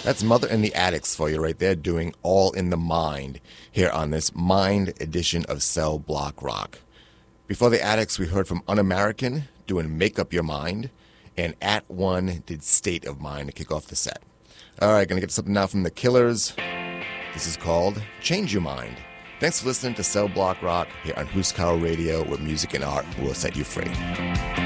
That's Mother and the Addicts for you right there, doing All in the Mind here on this Mind edition of Cell Block Rock. Before the Addicts, we heard from Un-American doing Make Up Your Mind, and At One did State of Mind to kick off the set. All right, going to get something now from the Killers. This is called Change Your Mind. Thanks for listening to Cell Block Rock here on Huskau Radio, where music and art will set you free.